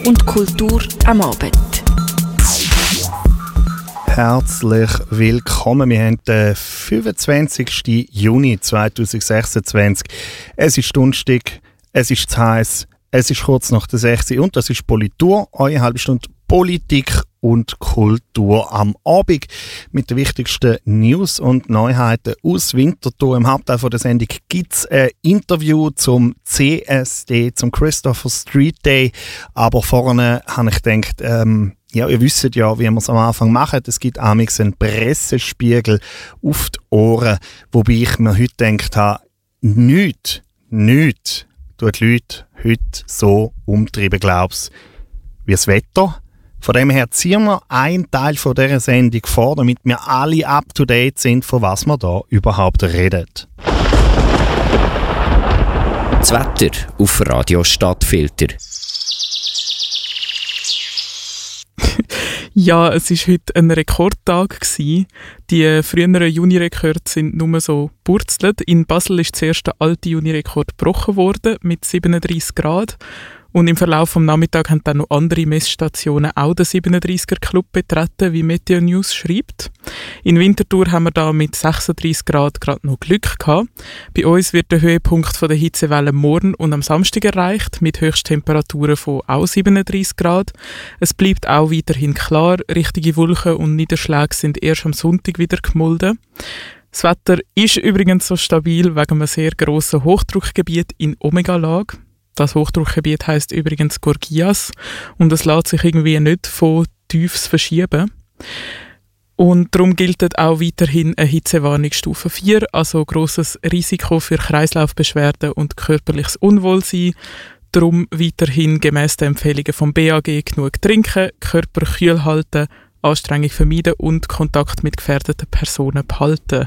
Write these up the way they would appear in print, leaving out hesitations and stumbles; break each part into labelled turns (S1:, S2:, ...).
S1: und Kultur am Abend.
S2: Herzlich willkommen. Wir haben den 25. Juni 2026. Es ist Donnerstag, es ist zu heiß, es ist kurz nach der 6 und das ist Politur, eure halbe Stunde Politik und Kultur am Abend mit den wichtigsten News und Neuheiten aus Winterthur. Im Hauptteil der Sendung gibt es ein Interview zum CSD, zum Christopher Street Day. Aber vorne habe ich gedacht, ja, ihr wisst ja, wie wir es am Anfang machen. Es gibt amigs einen Pressespiegel auf die Ohren, wobei ich mir heute gedacht habe, nichts tut die Leute heute so umtreiben, glaubst du, wie das Wetter. Von dem her ziehen wir einen Teil von dieser Sendung vor, damit wir alle up-to-date sind, von was wir da überhaupt reden.
S3: Das Wetter auf Radio Stadtfilter.
S4: Ja, es war heute ein Rekordtag. Die früheren Juni-Rekorde sind nur so purzelt. In Basel ist zuerst der alte Juni-Rekord gebrochen worden mit 37 Grad. Und im Verlauf des Nachmittags haben dann noch andere Messstationen auch den 37er-Club betreten, wie Meteo News schreibt. In Winterthur haben wir da mit 36 Grad gerade noch Glück gehabt. Bei uns wird der Höhepunkt der Hitzewelle morgen und am Samstag erreicht, mit Höchsttemperaturen von auch 37 Grad. Es bleibt auch weiterhin klar, richtige Wolken und Niederschläge sind erst am Sonntag wieder gemolden. Das Wetter ist übrigens so stabil wegen einem sehr grossen Hochdruckgebiet in Omega-Lage. Das Hochdruckgebiet heisst übrigens Gorgias und es lässt sich irgendwie nicht von Tiefs verschieben. Und darum gilt auch weiterhin eine Hitzewarnungsstufe 4, also grosses Risiko für Kreislaufbeschwerden und körperliches Unwohlsein. Darum weiterhin gemäss den Empfehlungen vom BAG genug trinken, Körper kühl halten, Anstrengung vermeiden und Kontakt mit gefährdeten Personen behalten.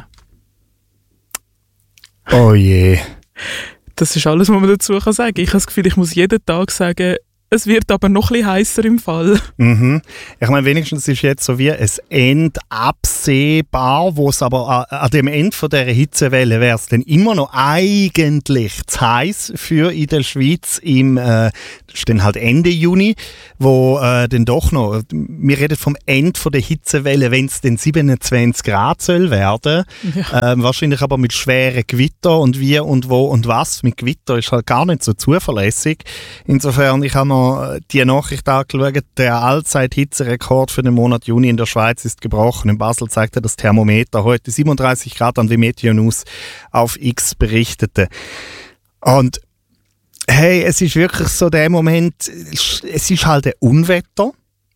S2: Oh je.
S4: Das ist alles, was man dazu sagen kann. Ich habe das Gefühl, ich muss jeden Tag sagen, es wird aber noch ein bisschen heißer im Fall.
S2: Mhm. Ich meine, wenigstens ist jetzt so wie ein Ende absehbar, wo es aber an dem Ende von dieser Hitzewelle wäre es dann immer noch eigentlich zu heiß für in der Schweiz das ist dann halt Ende Juni, wo dann doch noch, wir reden vom Ende von der Hitzewelle, wenn es dann 27 Grad soll werden. Ja. Wahrscheinlich aber mit schweren Gewitter und wie und wo und was. Mit Gewitter ist halt gar nicht so zuverlässig. Insofern, ich habe die Nachricht angeschaut, der Allzeit-Hitzerekord für den Monat Juni in der Schweiz ist gebrochen. In Basel zeigte das Thermometer heute 37 Grad an, wie Meteo News auf X berichtete. Und hey, es ist wirklich so der Moment, es ist halt ein Unwetter.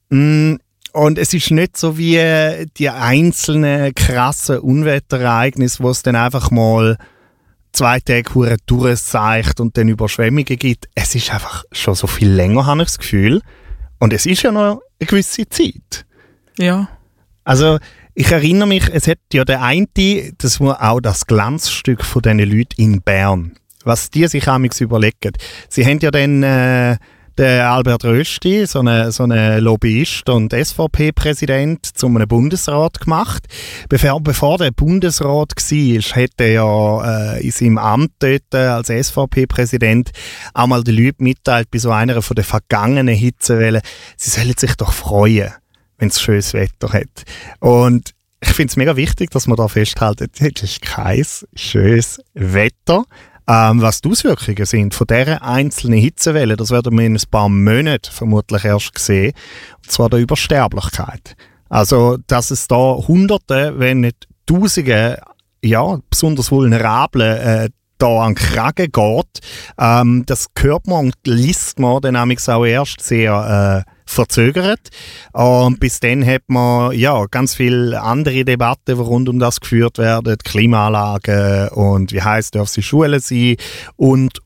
S2: Und es ist nicht so wie die einzelnen krassen Unwetterereignisse, wo es dann einfach mal 2 Tage durchseicht und dann Überschwemmungen gibt. Es ist einfach schon so viel länger, habe ich das Gefühl. Und es ist ja noch eine gewisse Zeit.
S4: Ja.
S2: Also, ich erinnere mich, es hat ja der eine, das war auch das Glanzstück von diesen Leuten in Bern. Was die sich amigs überlegen. Sie haben ja dann den Albert Rösti, so einen Lobbyist und SVP-Präsident, zu einem Bundesrat gemacht. Bevor der Bundesrat war, hat er ja in seinem Amt dort als SVP-Präsident einmal den Leuten mitteilt, bei so einer von den vergangenen Hitzewellen, sie sollen sich doch freuen, wenn es schönes Wetter hat. Und ich finde es mega wichtig, dass man da festhalten, es ist kein schönes Wetter. Was die Auswirkungen sind von dieser einzelnen Hitzewelle, das werden wir in ein paar Monaten vermutlich erst sehen. Und zwar der Übersterblichkeit. Also, dass es da Hunderte, wenn nicht Tausende, ja, besonders Vulnerable da an den Kragen geht, das hört man und liest man dann auch erst sehr verzögert. Und bis dann hat man ja ganz viele andere Debatten, die rund um das geführt werden, die Klimaanlagen und wie heiß darf sie Schulen sein und.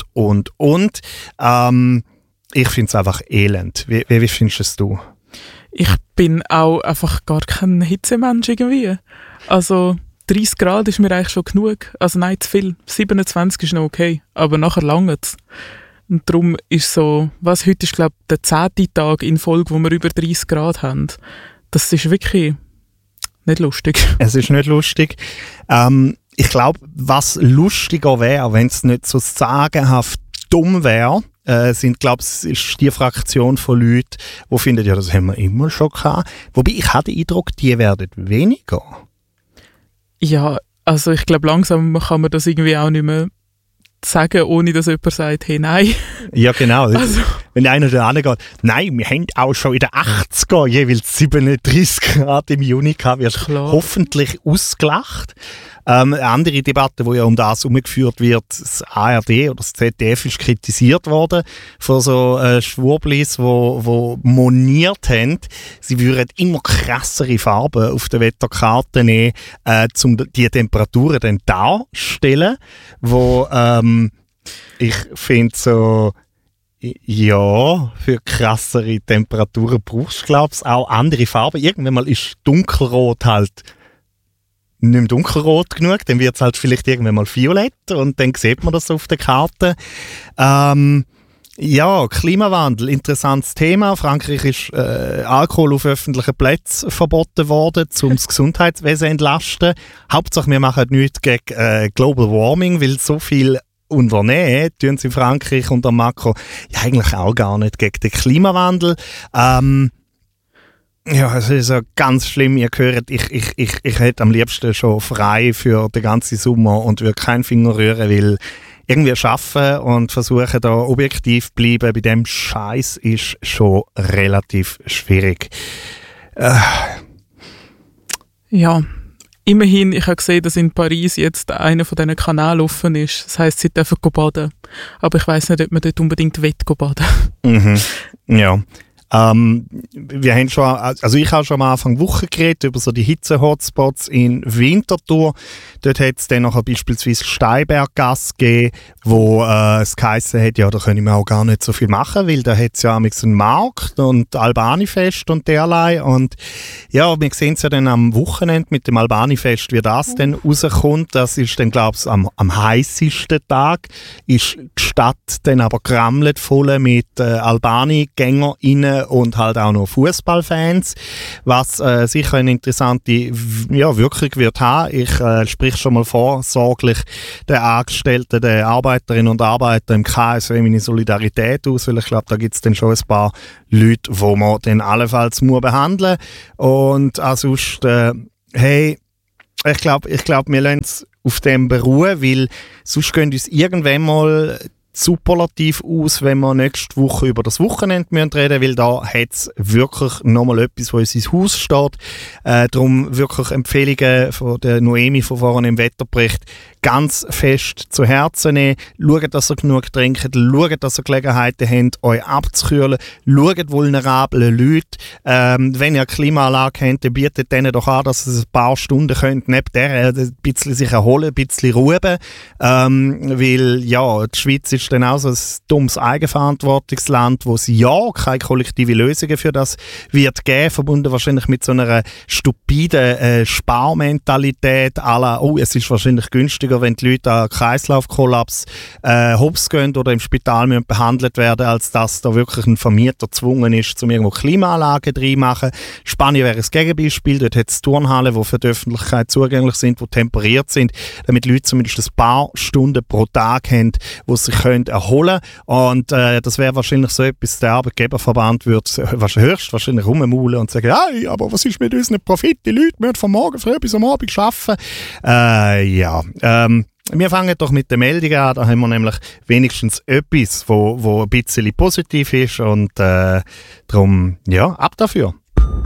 S2: Ich finde es einfach elend. Wie findest du?
S4: Ich bin auch einfach gar kein Hitzemensch irgendwie. Also 30 Grad ist mir eigentlich schon genug. Also nein, zu viel. 27 ist noch okay, aber nachher lange es. Und darum ist so, heute ist glaube ich der 10. Tag in Folge, wo wir über 30 Grad haben. Das ist wirklich nicht lustig.
S2: Es ist nicht lustig. Ich glaube, was lustiger wäre, wenn es nicht so sagenhaft dumm wäre, sind, glaube ich, ist die Fraktion von Leuten, die finden, ja, das haben wir immer schon gehabt. Wobei, ich habe den Eindruck, die werden weniger.
S4: Ja, also ich glaube, langsam kann man das irgendwie auch nicht mehr sagen, ohne dass jemand sagt, hey, nein.
S2: Ja, genau.
S4: Also.
S2: Wenn einer da angeht, nein, wir haben auch schon in den 80er jeweils 37 Grad im Juni gehabt, wird hoffentlich ausgelacht. Eine andere Debatte, die ja um das herumgeführt wird, das ARD oder das ZDF ist kritisiert worden von so Schwurblis, die moniert haben, sie würden immer krassere Farben auf der Wetterkarte nehmen, um die Temperaturen dann darzustellen, wo ich finde so, ja, für krassere Temperaturen brauchst du, glaube ich, auch andere Farben. Irgendwann mal ist Dunkelrot halt nicht mehr dunkelrot genug, dann wird es halt vielleicht irgendwann mal violett und dann sieht man das auf der Karte. Ja, Klimawandel, interessantes Thema. Frankreich ist Alkohol auf öffentlichen Plätzen verboten worden, um das Gesundheitswesen zu entlasten. Hauptsache, wir machen nichts gegen Global Warming, weil so viel unternehmen tun sie in Frankreich unter Macron ja eigentlich auch gar nicht gegen den Klimawandel. Ja, es ist ja ganz schlimm. Ihr hört, ich hätte am liebsten schon frei für den ganzen Sommer und würde keinen Finger rühren, weil irgendwie arbeiten und versuchen, da objektiv zu bleiben bei dem Scheiß ist schon relativ schwierig.
S4: Ja, immerhin, ich habe gesehen, dass in Paris jetzt einer von diesen Kanälen offen ist. Das heisst, sie dürfen baden. Aber ich weiss nicht, ob man dort unbedingt baden will.
S2: Ja. Wir haben schon, also ich habe schon am Anfang der Woche geredet über so die Hitze-Hotspots in Winterthur. Dort hat es dann noch beispielsweise Steinberggasse gegeben, wo es geheissen hat, ja, da können wir auch gar nicht so viel machen, weil da hat es ja einen Markt und Albani-Fest und derlei. Und ja, wir sehen es ja dann am Wochenende mit dem Albani-Fest, wie das dann rauskommt. Das ist dann, glaube ich, am heißesten Tag. Ist die Stadt dann aber gerammelt voll mit Albani-GängerInnen und halt auch noch Fußballfans, was sicher eine interessante Wirkung wird haben. Ich sprich schon mal vorsorglich den Angestellten, den Arbeiterinnen und Arbeitern im KSW meine Solidarität aus, weil ich glaube, da gibt es dann schon ein paar Leute, die man dann allenfalls behandeln muss. Und ansonsten, hey, ich glaube, wir lassen es auf dem beruhen, weil sonst gehen uns irgendwann mal superlativ aus, wenn wir nächste Woche über das Wochenende reden müssen, weil da hat es wirklich nochmal etwas, wo uns ins Haus steht. Darum wirklich Empfehlungen von der Noemi von vorhin im Wetterbericht ganz fest zu Herzen nehmen. Schaut, dass ihr genug trinkt, schaut, dass ihr Gelegenheiten habt, euch abzukühlen, schaut vulnerable Leute. Wenn ihr eine Klimaanlage habt, dann bietet denen doch an, dass ihr ein paar Stunden könnt neben der ein bisschen sich erholen, ein bisschen ruhen. Weil ja, die Schweiz ist dann auch so ein dummes Eigenverantwortungsland, wo es ja keine kollektive Lösungen für das wird geben, verbunden wahrscheinlich mit so einer stupiden Sparmentalität à la, oh, es ist wahrscheinlich günstiger, wenn die Leute an Kreislaufkollaps hops gehen oder im Spital müssen behandelt werden, als dass da wirklich ein Vermieter gezwungen ist, um irgendwo Klimaanlagen reinmachen. Spanien wäre ein Gegenbeispiel. Dort hat es Turnhallen, die für die Öffentlichkeit zugänglich sind, die temperiert sind, damit Leute zumindest ein paar Stunden pro Tag haben, wo sie sich erholen können. Und das wäre wahrscheinlich so etwas, der Arbeitgeberverband würde höchstwahrscheinlich rummaulen und sagen, hey, aber was ist mit unseren Profit? Die Leute müssen von morgen früh bis am Abend arbeiten. Wir fangen doch mit den Meldungen an. Da haben wir nämlich wenigstens etwas, wo ein bisschen positiv ist. Und darum, ja, ab dafür.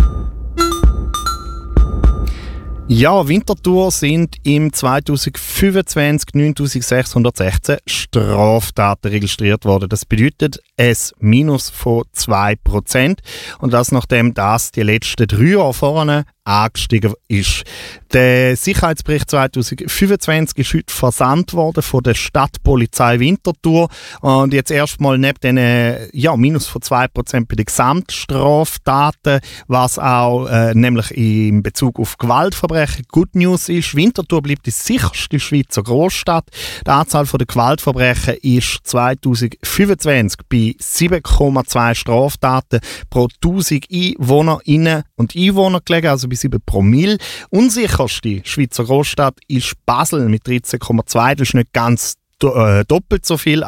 S2: Ja, Winterthur sind im 2025 9.616 Straftaten registriert worden. Das bedeutet ein Minus von 2%. Und das nachdem das die letzten 3 Jahre vorne angestiegen ist. Der Sicherheitsbericht 2025 ist heute versandt worden von der Stadtpolizei Winterthur und jetzt erstmal neben diesen Minus von 2% bei den Gesamtstraftaten, was auch nämlich in Bezug auf Gewaltverbrechen Good News ist. Winterthur bleibt die sicherste Schweizer Großstadt. Die Anzahl der Gewaltverbrechen ist 2025 bei 7,2 Straftaten pro 1000 Einwohnerinnen und Einwohner gelegen, also bei 7 Promille. Unsicherste Schweizer Großstadt ist Basel mit 13,2. Das ist nicht ganz doppelt so viel, aber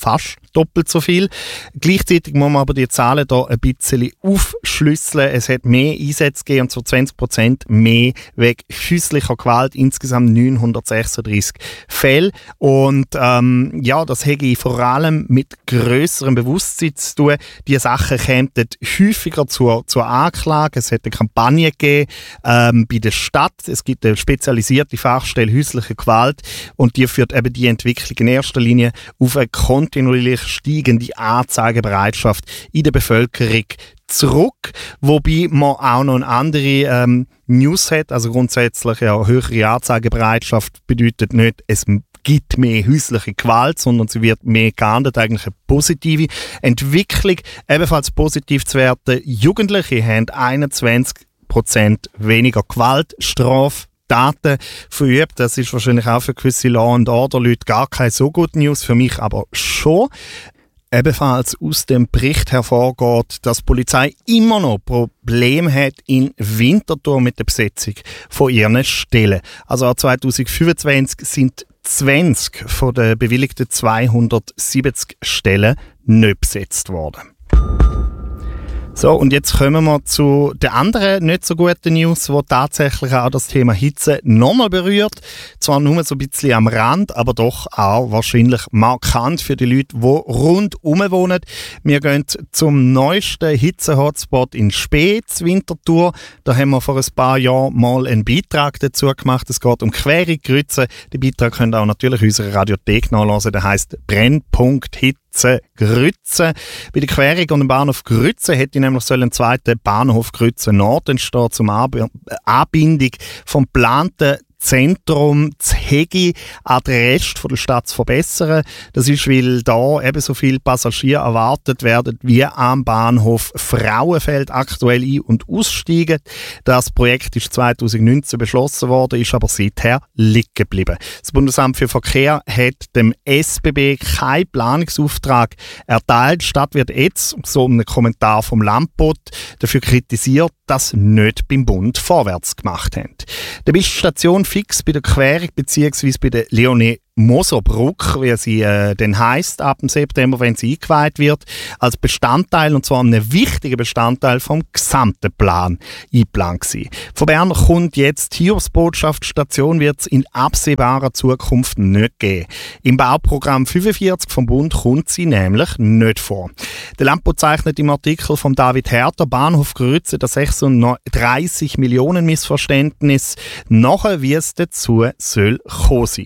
S2: fast doppelt so viel. Gleichzeitig muss man aber die Zahlen hier ein bisschen aufschlüsseln. Es hat mehr Einsätze gegeben, und zwar 20% mehr wegen häuslicher Gewalt, insgesamt 936 Fälle. Und das hätte vor allem mit grösserem Bewusstsein zu tun. Die Sachen kämen häufiger zur Anklage. Es hat eine Kampagne gegeben bei der Stadt. Es gibt eine spezialisierte Fachstelle häusliche Gewalt und die führt eben die Entwicklung in erster Linie auf eine kontinuierlich steigende Anzeigebereitschaft in der Bevölkerung zurück, wobei man auch noch eine andere News hat. Also grundsätzlich ja, höhere Anzeigebereitschaft bedeutet nicht, es gibt mehr häusliche Gewalt, sondern sie wird mehr geahndet, eigentlich eine positive Entwicklung. Ebenfalls positiv zu werten, Jugendliche haben 21% weniger Gewaltstraftaten verübt. Das ist wahrscheinlich auch für gewisse Law-and-Order-Leute gar keine so gute News, für mich aber schon. Ebenfalls aus dem Bericht hervorgeht, dass die Polizei immer noch Probleme hat in Winterthur mit der Besetzung von ihren Stellen. Also auch 2025 sind 20 von den bewilligten 270 Stellen nicht besetzt worden. So, und jetzt kommen wir zu der anderen nicht so guten News, die tatsächlich auch das Thema Hitze nochmal berührt. Zwar nur so ein bisschen am Rand, aber doch auch wahrscheinlich markant für die Leute, die rundherum wohnen. Wir gehen zum neuesten Hitze-Hotspot in Speetz, Winterthur. Da haben wir vor ein paar Jahren mal einen Beitrag dazu gemacht. Es geht um Querung Grütze. Den Beitrag könnt ihr auch natürlich in unserer Radiothek nachlesen. Der heisst Brennpunkt Grütze. Bei der Querung und dem Bahnhof Grütze hätte nämlich ein zweiter Bahnhof Grütze Nord entstehen zum Anbindung vom geplanten Zentrum zu Hegi an den Rest der Stadt zu verbessern. Das ist, weil da ebenso viele Passagiere erwartet werden wie am Bahnhof Frauenfeld aktuell ein- und aussteigen. Das Projekt ist 2019 beschlossen worden, ist aber seither liegen geblieben. Das Bundesamt für Verkehr hat dem SBB keinen Planungsauftrag erteilt. Die Stadt wird jetzt, so einem Kommentar vom Landbot, dafür kritisiert, dass nicht beim Bund vorwärts gemacht haben. Dabei ist die Station fix bei der Querung bzw. bei der Leonie-Moser-Brücke, wie sie dann heisst, ab dem September, wenn sie eingeweiht wird, als Bestandteil, und zwar ein wichtiger Bestandteil vom gesamten Plan eingeplant gewesen. Von Bern kommt jetzt die Hiobsbotschaft, Station wird es in absehbarer Zukunft nicht geben. Im Bauprogramm 45 vom Bund kommt sie nämlich nicht vor. Der Landbot zeichnet im Artikel von David Herter Bahnhof Grütze das 36 Millionen Missverständnis nachher, wie es dazu soll kommen sein.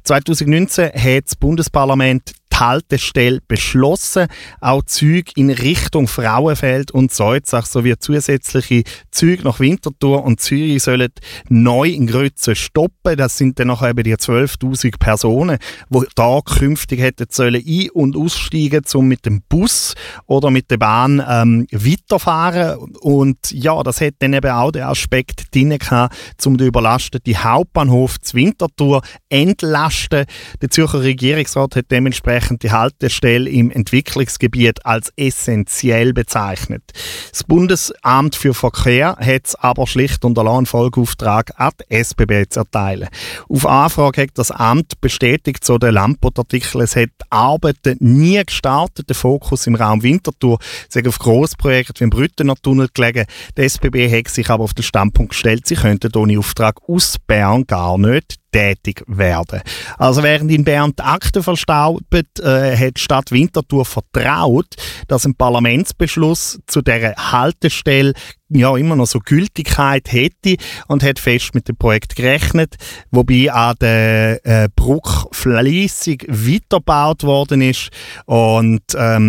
S2: 2019 hat das Bundesparlament die Haltestelle beschlossen, auch Züge in Richtung Frauenfeld und Salzach sowie zusätzliche Züge nach Winterthur und Zürich sollen neu in Grütze stoppen. Das sind dann nachher eben die 12'000 Personen, die da künftig hätten sollen ein- und aussteigen, um mit dem Bus oder mit der Bahn weiterfahren. Und ja, das hat dann eben auch den Aspekt drin gehabt, um den überlasteten Hauptbahnhof zu Winterthur entlasten. Der Zürcher Regierungsrat hat dementsprechend die Haltestelle im Entwicklungsgebiet als essentiell bezeichnet. Das Bundesamt für Verkehr hat es aber schlicht unterlassen, einen Folgeauftrag an die SBB zu erteilen. Auf Anfrage hat das Amt bestätigt, so der Landbot-Artikel, es hat Arbeiten nie gestartet, der Fokus im Raum Winterthur sei auf Grossprojekte wie im Brüttener Tunnel gelegen. Die SBB hat sich aber auf den Standpunkt gestellt, sie könnten ohne Auftrag aus Bern gar nicht tätig werden. Also während in Bern die Akten verstaubt, hat die Stadt Winterthur vertraut, dass ein Parlamentsbeschluss zu dieser Haltestelle ja immer noch so Gültigkeit hätte und hat fest mit dem Projekt gerechnet, wobei an der Brücke fleissig weitergebaut worden ist und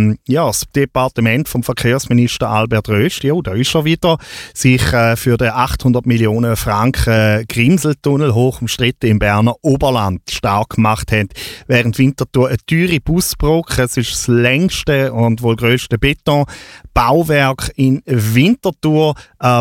S2: das Departement vom Verkehrsminister Albert Rösti, ja, da ist er wieder, sich für den 800 Millionen Franken Grimseltunnel hoch umstritten im Berner Oberland stark gemacht hat, während Winterthur eine teure Busbrücke, es ist das längste und wohl grösste Betonbauwerk in Winterthur,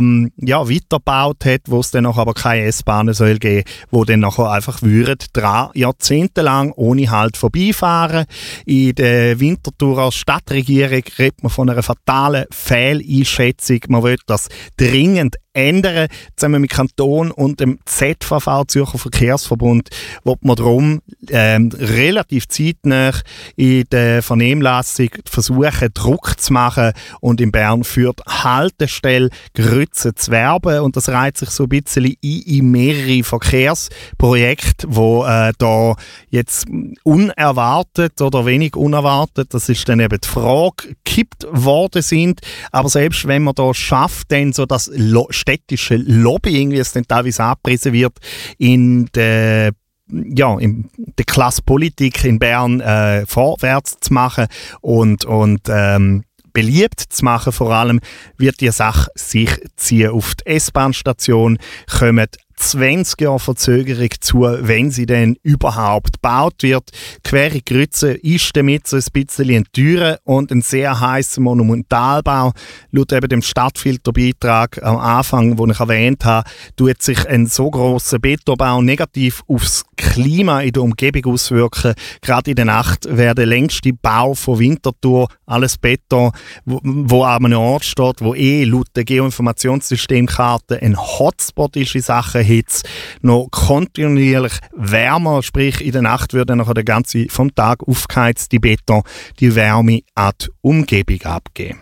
S2: weitergebaut hat, wo es dann noch aber keine S-Bahnen soll geben, wo dann nachher einfach dran jahrzehntelang ohne Halt vorbeifahren. In der Winterthurer Stadtregierung redet man von einer fatalen Fehleinschätzung. Man will das dringend ändern. Zusammen mit Kanton und dem ZVV, Zürcher Verkehrsverbund, wird man darum relativ zeitnah in der Vernehmlassung versuchen, Druck zu machen und in Bern für die Haltestelle Grütze zu werben. Und das reiht sich so ein bisschen in mehrere Verkehrsprojekte, die da jetzt unerwartet oder wenig unerwartet, das ist dann eben die Frage, gekippt worden sind. Aber selbst wenn man da schafft, dann so das städtische Lobbying, wie es dann teilweise abgepriesen wird, in der Klasse Politik in Bern vorwärts zu machen und beliebt zu machen, vor allem wird die Sache sich ziehen. Auf die S-Bahn-Station kommen 20 Jahre Verzögerung zu, wenn sie denn überhaupt gebaut wird. Quere Grütze ist damit so ein bisschen ein teurer und ein sehr heißer Monumentalbau. Laut eben dem Stadtfilterbeitrag am Anfang, den ich erwähnt habe, tut sich ein so grosser Betonbau negativ aufs Klima in der Umgebung auswirken. Gerade in der Nacht wäre der längste Bau von Winterthur, alles Beton, wo an einem Ort steht, wo laut der Geoinformationssystemkarte ein Hotspot ist in Sachen Hitze, noch kontinuierlich wärmer, sprich in der Nacht würde nachher der ganze vom Tag aufgeheizte Beton die Wärme an die Umgebung abgeben.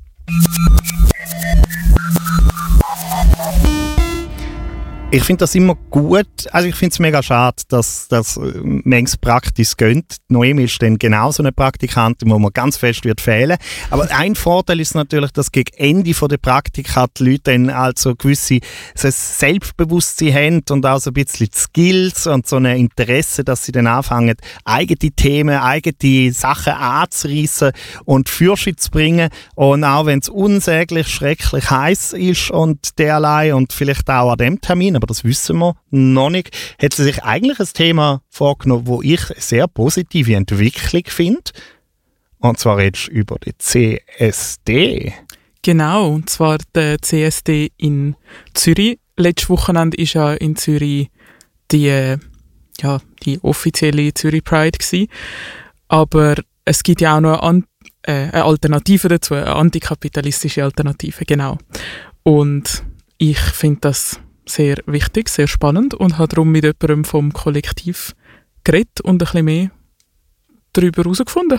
S2: Ich finde das immer gut. Also ich finde es mega schade, dass manches Praxis gönnt. Noemi ist dann genau so eine Praktikantin, wo man ganz fest wird fehlen. Aber ein Vorteil ist natürlich, dass gegen Ende der Praktika die Leute dann also gewisse Selbstbewusstsein haben und auch so ein bisschen Skills und so ein Interesse, dass sie dann anfangen, eigene Themen, eigene Sachen anzureissen und Fürsorge zu bringen. Und auch wenn es unsäglich schrecklich heiß ist und derlei und vielleicht auch an dem Termin, aber das wissen wir noch nicht, hat sie sich eigentlich ein Thema vorgenommen, wo ich eine sehr positive Entwicklung finde. Und zwar jetzt über die CSD.
S4: Genau, und zwar der CSD in Zürich. Letztes Wochenende war ja in Zürich die offizielle Zürich Pride gewesen. Aber es gibt ja auch noch eine Alternative dazu, eine antikapitalistische Alternative, genau. Und ich finde das sehr wichtig, sehr spannend und habe darum mit jemandem vom Kollektiv geredet und ein bisschen mehr darüber herausgefunden.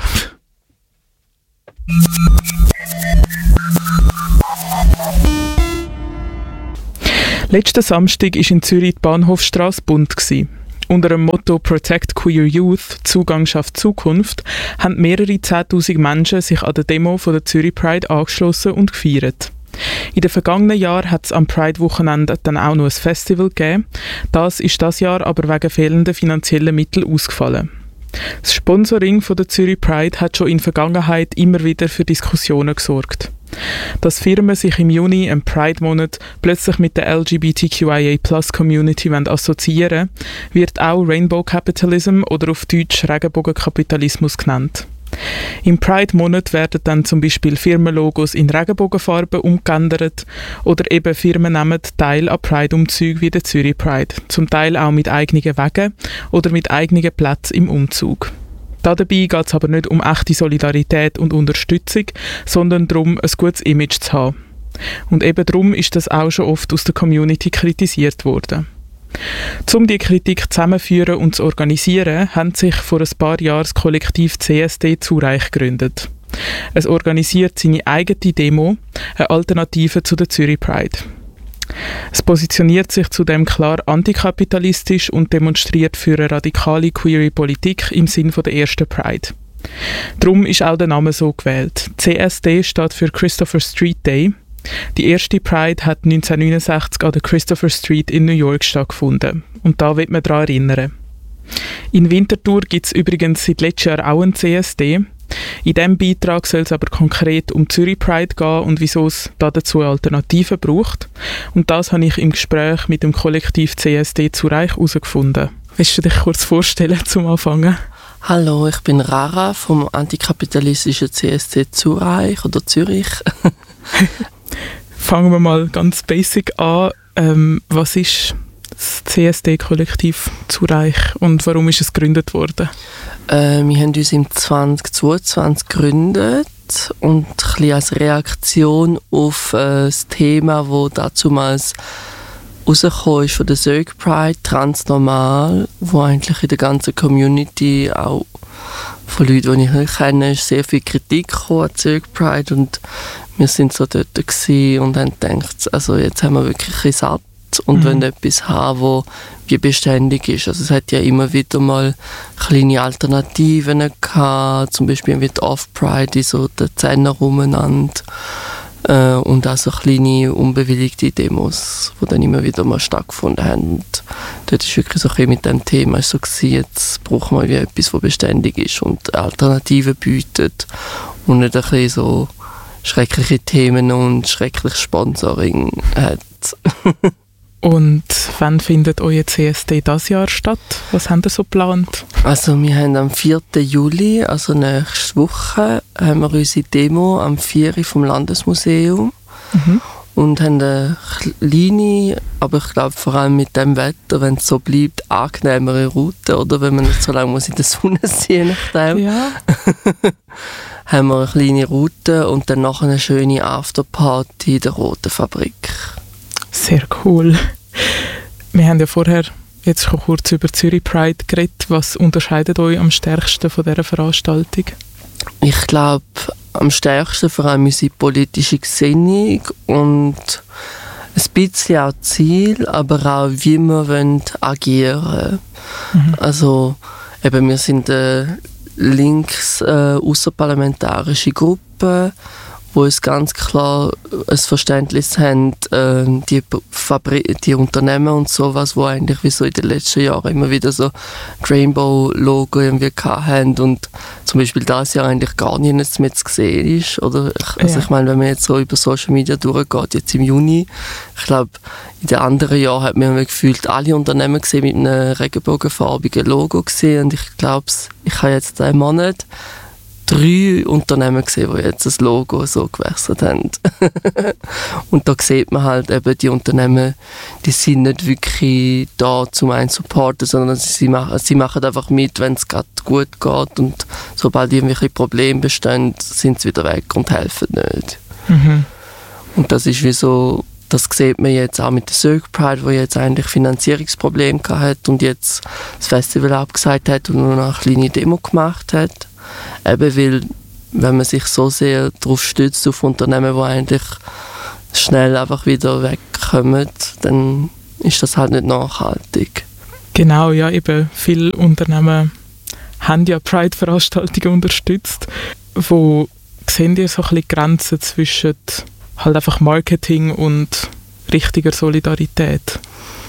S4: Letzten Samstag war in Zürich die Bahnhofstrasse bunt. Unter dem Motto «Protect Queer Youth – Zugang schafft Zukunft» haben mehrere 10'000 Menschen sich an der Demo von der Zürich Pride angeschlossen und gefeiert. In den vergangenen Jahren hat es am Pride-Wochenende dann auch noch ein Festival gegeben. Das ist das Jahr aber wegen fehlender finanzieller Mittel ausgefallen. Das Sponsoring von der Zürich Pride hat schon in der Vergangenheit immer wieder für Diskussionen gesorgt. Dass Firmen sich im Juni, im Pride-Monat, plötzlich mit der LGBTQIA+-Community assoziieren, wird auch Rainbow Capitalism oder auf Deutsch Regenbogenkapitalismus genannt. Im Pride-Monat werden dann zum Beispiel Firmenlogos in Regenbogenfarben umgeändert oder eben Firmen nehmen Teil an Pride-Umzügen wie der Zürich Pride, zum Teil auch mit eigenen Wegen oder mit eigenen Plätzen im Umzug. Dabei geht es aber nicht um echte Solidarität und Unterstützung, sondern darum, ein gutes Image zu haben. Und eben darum ist das auch schon oft aus der Community kritisiert worden. Um die Kritik zusammenzuführen und zu organisieren, haben sich vor ein paar Jahren das Kollektiv CSD Zurich gegründet. Es organisiert seine eigene Demo, eine Alternative zu der Zürich Pride. Es positioniert sich zudem klar antikapitalistisch und demonstriert für eine radikale queere Politik im Sinn der ersten Pride. Darum ist auch der Name so gewählt. CSD steht für Christopher Street Day. Die erste Pride hat 1969 an der Christopher Street in New York stattgefunden. Und da wird man daran erinnern. In Winterthur gibt es übrigens seit letztem Jahr auch einen CSD. In diesem Beitrag soll es aber konkret um Zürich Pride gehen und wieso es dazu Alternativen braucht. Und das habe ich im Gespräch mit dem Kollektiv CSD Zurich herausgefunden. Willst du dich kurz vorstellen zum Anfangen?
S5: Hallo, ich bin Rara vom antikapitalistischen CSD Zurich oder Zürich.
S4: Fangen wir mal ganz basic an. Was ist das CSD-Kollektiv Zurich und warum ist es gegründet worden?
S5: Wir haben uns im 2022 gegründet und ein bisschen als Reaktion auf das Thema, das dazumals rausgekommen ist von der Zög Pride, Transnormal, wo eigentlich in der ganzen Community, auch von Leuten, die ich nicht kenne, ist sehr viel Kritik gekommen an Zög Pride und wir sind so dort gewesen und haben gedacht, also jetzt haben wir wirklich ein satt und wollen etwas haben, das wie beständig ist. Also es hat ja immer wieder mal kleine Alternativen gehabt, zum Beispiel mit Off-Pride in so den 10er umeinander und auch so kleine unbewilligte Demos, die dann immer wieder mal stattgefunden haben. Und dort ist wirklich so ein bisschen mit dem Thema so gewesen, jetzt brauchen wir wie etwas, das beständig ist und Alternativen bietet und nicht ein bisschen so schreckliche Themen und schreckliches Sponsoring hat.
S4: Und wann findet euer CSD dieses Jahr statt? Was habt ihr so geplant?
S5: Also wir haben am 4. Juli, also nächste Woche, haben wir unsere Demo am 4. vom Landesmuseum und haben eine kleine, aber ich glaube vor allem mit dem Wetter, wenn es so bleibt, angenehmere Route, oder wenn man nicht so lange muss in der Sonne sein nachdem.
S4: Ja.
S5: Haben wir eine kleine Route und dann noch eine schöne Afterparty in der Roten Fabrik.
S4: Sehr cool. Wir haben ja vorher jetzt schon kurz über Zürich Pride geredet. Was unterscheidet euch am stärksten von dieser Veranstaltung?
S5: Ich glaube, am stärksten vor allem unsere politische Gesinnung und ein bisschen auch Ziel, aber auch wie wir agieren wollen. Also eben, wir sind eine links außerparlamentarische Gruppe, wo es ganz klar ein Verständnis haben, die Unternehmen und sowas, wo eigentlich wie so in den letzten Jahren immer wieder so Rainbow-Logo irgendwie hatten und zum Beispiel dieses Jahr eigentlich gar nichts mehr zu sehen ist. Oder? Ich meine, wenn man jetzt so über Social Media durchgeht, jetzt im Juni, ich glaube, in den anderen Jahren hat man gefühlt alle Unternehmen gesehen mit einem regenbogenfarbigen Logo gesehen und ich glaube, ich habe jetzt einen Monat 3 Unternehmen gesehen, die jetzt das Logo so gewechselt haben. Und da sieht man halt eben, die Unternehmen, die sind nicht wirklich da zum einen supporten, sondern sie machen einfach mit, wenn es gerade gut geht und sobald irgendwelche Probleme bestehen, sind sie wieder weg und helfen nicht. Und das ist wie so, das sieht man jetzt auch mit der Zög Pride, wo jetzt eigentlich Finanzierungsprobleme hat und jetzt das Festival abgesagt hat und nur noch eine kleine Demo gemacht hat. Eben weil, wenn man sich so sehr darauf stützt, auf Unternehmen, die eigentlich schnell einfach wieder wegkommen, dann ist das halt nicht nachhaltig.
S4: Genau, ja, eben viele Unternehmen haben ja Pride-Veranstaltungen unterstützt. Wo sehen ihr so ein bisschen Grenzen zwischen halt einfach Marketing und richtiger Solidarität?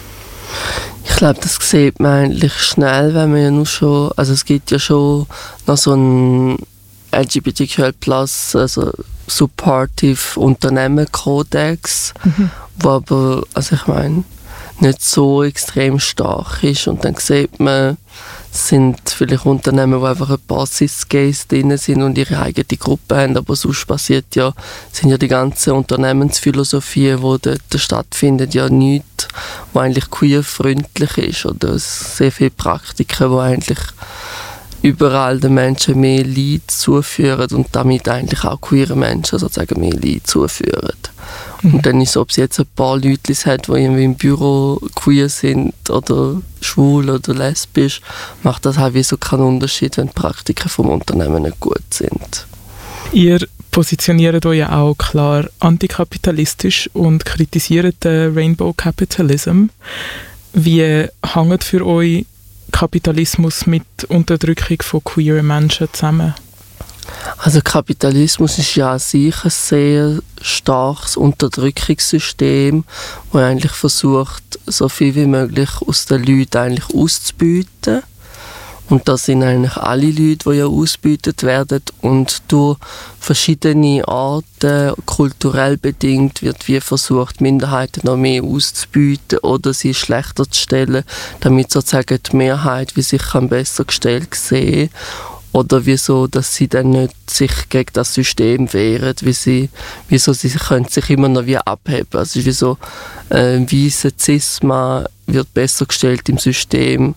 S5: Ich glaube, das sieht man eigentlich schnell, wenn man ja nur schon, also es gibt ja schon noch so einen LGBTQ+, also supportive Unternehmenkodex, wo aber, also ich meine, nicht so extrem stark ist und dann sieht man, es sind vielleicht Unternehmen, wo einfach ein paar Cis-Gays drin sind und ihre eigene Gruppe haben, aber sonst passiert ja, sind ja die ganzen Unternehmensphilosophie, die dort stattfindet, ja nichts, was eigentlich queer-freundlich ist oder sehr viele Praktiken, die eigentlich überall den Menschen mehr Leid zuführen und damit eigentlich auch queere Menschen sozusagen mehr Leid zuführen. Und dann ist es, ob es jetzt ein paar Leute hat, die irgendwie im Büro queer sind oder schwul oder lesbisch, macht das halt wie so keinen Unterschied, wenn die Praktiken vom Unternehmen nicht gut sind.
S4: Ihr positioniert euch ja auch klar antikapitalistisch und kritisiert den Rainbow Capitalism. Wie hängt für euch Kapitalismus mit Unterdrückung von queeren Menschen zusammen?
S5: Also Kapitalismus ist ja an sich ein sehr starkes Unterdrückungssystem, das eigentlich versucht, so viel wie möglich aus den Leuten eigentlich auszubieten. Und das sind eigentlich alle Leute, die ja ausgebeutet werden und durch verschiedene Arten, kulturell bedingt, wird wie versucht, Minderheiten noch mehr auszubeuten oder sie schlechter zu stellen, damit sozusagen die Mehrheit wie sich besser gestellt sehen oder wieso, dass sie dann nicht sich gegen das System wehren, wieso sie können sich immer noch wie abheben. Also wieso weiße Cis-Mann wird besser gestellt im System,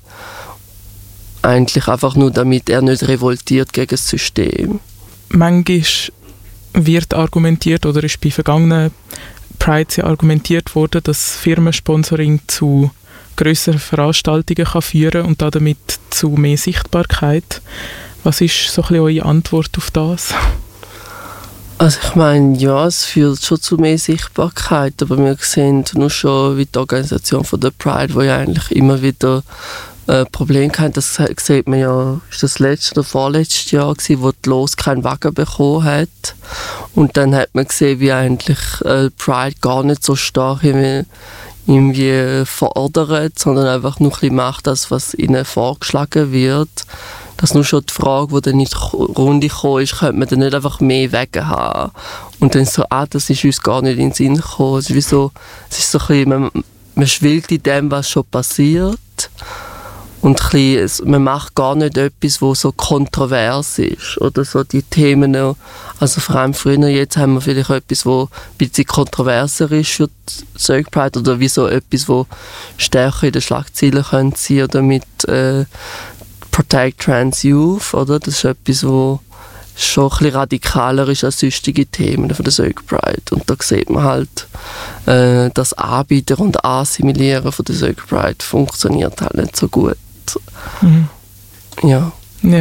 S5: eigentlich einfach nur, damit er nicht revoltiert gegen das System.
S4: Manchmal wird argumentiert oder ist bei vergangenen Prides ja argumentiert worden, dass Firmensponsoring zu grösseren Veranstaltungen kann führen und damit zu mehr Sichtbarkeit. Was ist so ein bisschen eure Antwort auf das?
S5: Also ich meine, ja, es führt schon zu mehr Sichtbarkeit, aber wir sehen nur schon, wie die Organisation von der Pride, wo ja eigentlich immer wieder Probleme hatten, das sieht man ja, ist das letzte oder vorletztes Jahr gewesen, wo die Los keinen Wagen bekommen hat. Und dann hat man gesehen, wie eigentlich Pride gar nicht so stark irgendwie fordert, sondern einfach nur ein bisschen macht das, was ihnen vorgeschlagen wird. Das ist nur schon die Frage, die dann in die Runde gekommen ist, könnte man dann nicht einfach mehr Wege haben? Und dann so, das ist uns gar nicht in den Sinn gekommen. Es ist so ein bisschen, man schwillt in dem, was schon passiert. Und man macht gar nicht etwas, was so kontrovers ist. Oder so die Themen, also vor allem früher, jetzt haben wir vielleicht etwas, was ein bisschen kontroverser ist für die Zög Pride. Oder wie so etwas, was stärker in den Schlagzeilen sein könnte. Oder mit Protect Trans Youth, oder? Das ist etwas, was schon ein bisschen radikaler ist als sonstige Themen von der Zög Pride. Und da sieht man halt, das Anbieten und Assimilieren von der Zög Pride funktioniert halt nicht so gut.
S4: Mhm.
S5: Ja.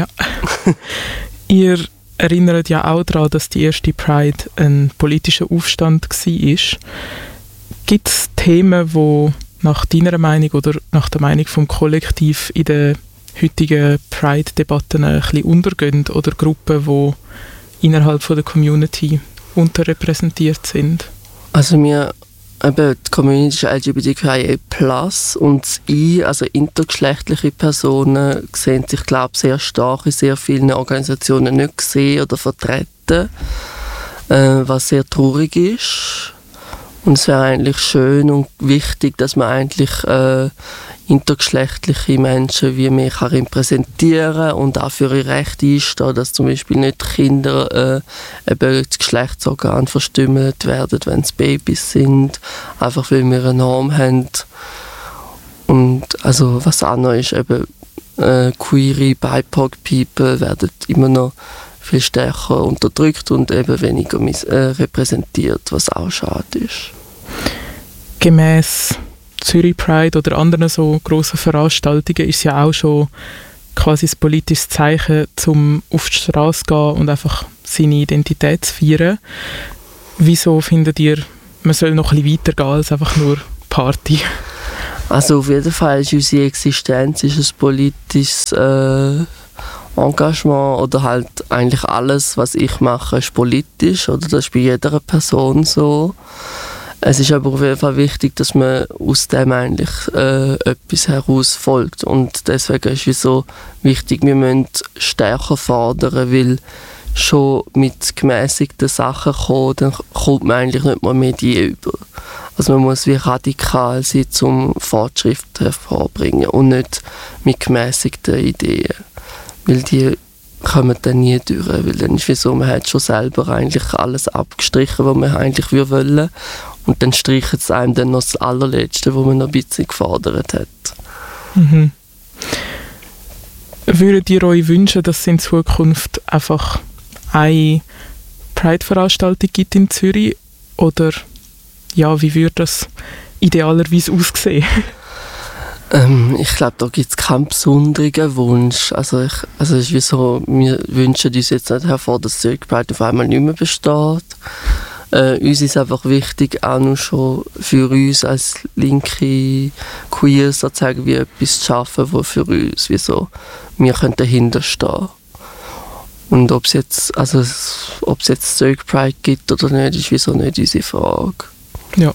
S4: Ihr erinnert ja auch daran, dass die erste Pride ein politischer Aufstand war. Gibt es Themen, die nach deiner Meinung oder nach der Meinung vom Kollektiv in der heutigen Pride-Debatten ein bisschen untergehen oder Gruppen, die innerhalb von der Community unterrepräsentiert sind?
S5: Also die Community ist LGBTQIA+, und das I, also intergeschlechtliche Personen, sehen sich, glaube ich, sehr stark in sehr vielen Organisationen nicht gesehen oder vertreten, was sehr traurig ist. Und es wäre eigentlich schön und wichtig, dass man eigentlich intergeschlechtliche Menschen wie mehr kann repräsentieren und auch für ihre Rechte einstehen, dass zum Beispiel nicht Kinder eben das Geschlechtsorgan verstümmelt werden, wenn es Babys sind, einfach weil wir eine Norm haben. Und also was auch noch ist, eben queere, BIPOC-People werden immer noch viel stärker unterdrückt und eben weniger repräsentiert, was auch schade ist.
S4: Gemäss Zürich Pride oder anderen so grossen Veranstaltungen ist ja auch schon quasi ein politisches Zeichen, um auf die Straße zu gehen und einfach seine Identität zu feiern. Wieso findet ihr, man soll noch ein bisschen weitergehen als einfach nur Party?
S5: Also auf jeden Fall ist unsere Existenz ist ein politisches Engagement oder halt eigentlich alles, was ich mache, ist politisch, oder das ist bei jeder Person so. Es ist aber auf jeden Fall wichtig, dass man aus dem eigentlich etwas herausfolgt, und deswegen ist es so wichtig, wir müssen stärker fordern, weil schon mit gemäßigten Sachen kommen, dann kommt man eigentlich nicht mehr Medien über. Also man muss wie radikal sein, um Fortschritt hervorbringen und nicht mit gemäßigten Ideen. Weil die kommen dann nie durch, weil dann ist es so, man hat schon selber eigentlich alles abgestrichen, was man eigentlich wollen, und dann streichen es einem dann noch das Allerletzte, was man noch ein bisschen gefordert hat.
S4: Mhm. Würdet ihr euch wünschen, dass es in Zukunft einfach eine Pride-Veranstaltung gibt in Zürich? Oder ja, wie würde das idealerweise aussehen?
S5: Ich glaube, da gibt es keinen besonderen Wunsch. Also es ist wie so, wir wünschen uns jetzt nicht hervor, dass Zürich Pride auf einmal nicht mehr besteht. Uns ist einfach wichtig, auch noch schon für uns als linke Queer sozusagen wie etwas zu schaffen, wo für uns wie so, wir können dahinter stehen. Und ob es jetzt Zürich Pride gibt oder nicht, ist wie so nicht unsere Frage.
S4: Ja.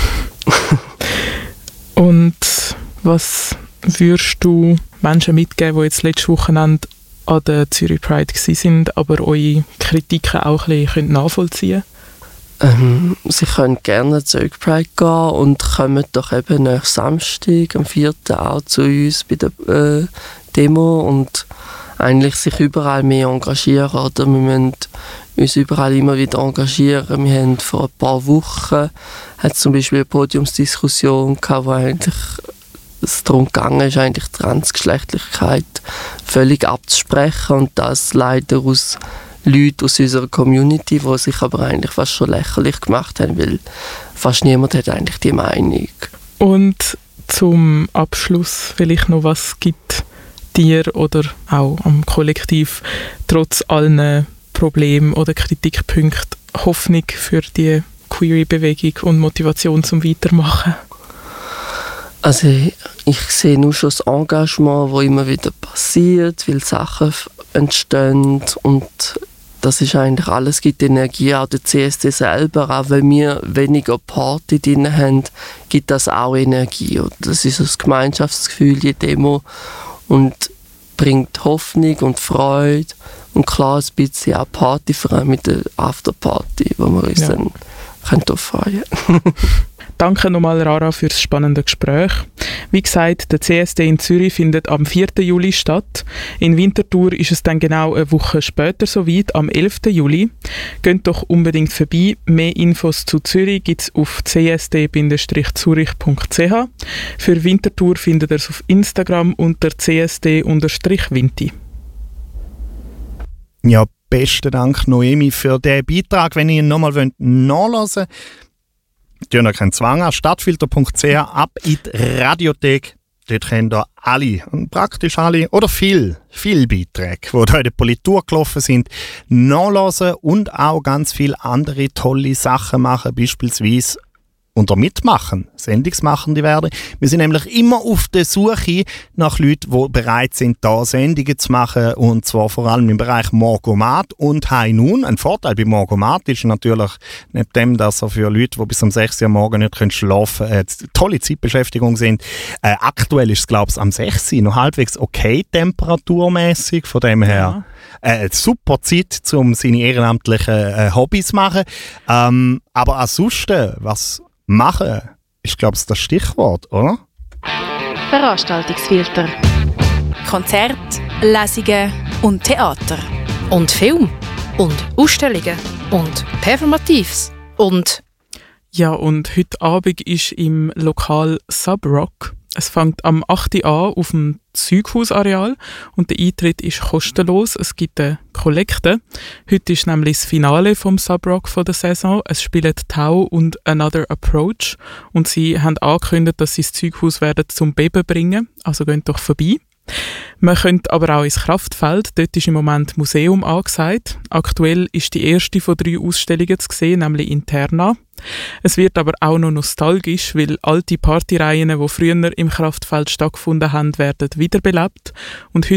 S4: Und was würdest du Menschen mitgeben, die jetzt letztes Wochenende an der Zürich Pride waren, aber eure Kritiken auch ein bisschen nachvollziehen können?
S5: Sie können gerne zur Zürich Pride gehen und kommen doch eben nach Samstag, am 4. auch zu uns bei der Demo und eigentlich sich überall mehr engagieren. Oder wir müssen uns überall immer wieder engagieren. Wir haben vor ein paar Wochen zum Beispiel eine Podiumsdiskussion gehabt, wo eigentlich es darum gegangen ist, eigentlich Transgeschlechtlichkeit völlig abzusprechen und das leider aus Leute aus unserer Community, die sich aber eigentlich fast schon lächerlich gemacht haben, weil fast niemand hat eigentlich die Meinung.
S4: Und zum Abschluss vielleicht noch, was gibt dir oder auch am Kollektiv trotz allen Problemen oder Kritikpunkten Hoffnung für die Queer-Bewegung und Motivation zum Weitermachen?
S5: Also ich sehe nur schon das Engagement, das immer wieder passiert, weil Sachen entstehen und das ist eigentlich alles, gibt Energie, auch der CSD selber, auch wenn wir weniger Party drin haben, gibt das auch Energie. Und das ist das Gemeinschaftsgefühl, die Demo, und bringt Hoffnung und Freude und klar ein bisschen auch Party, vor allem mit der Afterparty, wo wir uns dann freuen können.
S4: Danke nochmal, Rara, für das spannende Gespräch. Wie gesagt, der CSD in Zürich findet am 4. Juli statt. In Winterthur ist es dann genau eine Woche später soweit, am 11. Juli. Geht doch unbedingt vorbei. Mehr Infos zu Zürich gibt es auf csd-zurich.ch. Für Winterthur findet ihr es auf Instagram unter csd-winti.
S2: Ja, besten Dank, Noemi, für den Beitrag. Wenn ihr ihn nochmal nachhören wollt, tun ihr keinen Zwang an, stadtfilter.ch, ab in die Radiothek. Dort könnt ihr alle, praktisch alle, oder viele Beiträge, die da in der Politur gelaufen sind, nachhören und auch ganz viele andere tolle Sachen machen, beispielsweise unter Mitmachen, Sendungsmachende werden. Wir sind nämlich immer auf der Suche nach Leuten, die bereit sind, da Sendungen zu machen, und zwar vor allem im Bereich Morgomat und High Noon. Ein Vorteil bei Morgomat ist natürlich, neben dem, dass er für Leute, die bis um 6 Uhr morgen nicht schlafen können, tolle Zeitbeschäftigung sind. Aktuell ist es, glaube ich, am 6 Uhr noch halbwegs okay temperaturmäßig. Von dem her super Zeit, um seine ehrenamtlichen Hobbys zu machen. Aber ansonsten, was machen ist, glaube ich, das Stichwort, oder?
S1: Veranstaltungsfilter. Konzerte, Lesungen und Theater.
S6: Und Film. Und Ausstellungen. Und Performatives. Und...
S4: Ja, und heute Abend ist im Lokal Subrock. Es fängt am 8. Uhr an auf dem Zeughausareal und der Eintritt ist kostenlos. Es gibt eine Kollekte. Heute ist nämlich das Finale vom Subrock von der Saison. Es spielen Tau und Another Approach und sie haben angekündigt, dass sie das Zeughaus werden zum Beben bringen. Also geht doch vorbei. Man könnte aber auch ins Kraftfeld. Dort ist im Moment Museum angesagt. Aktuell ist die erste von 3 Ausstellungen zu sehen, nämlich Interna. Es wird aber auch noch nostalgisch, weil alte Partyreihen, die früher im Kraftfeld stattgefunden haben, werden wiederbelebt. Und heute